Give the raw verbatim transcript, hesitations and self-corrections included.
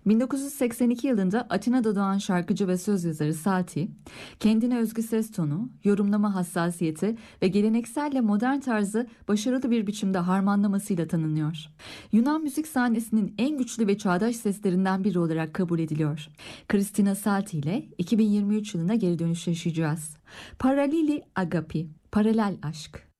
bin dokuz yüz seksen iki yılında Atina'da doğan şarkıcı ve söz yazarı Satie, kendine özgü ses tonu, yorumlama hassasiyeti ve gelenekselle modern tarzı başarılı bir biçimde harmanlamasıyla tanınıyor. Yunan müzik sahnesinin en güçlü ve çağdaş seslerinden biri olarak kabul ediliyor. Christina Satie ile iki bin yirmi üç yılına geri dönüş yaşayacağız. Paralili Agapi, paralel aşk.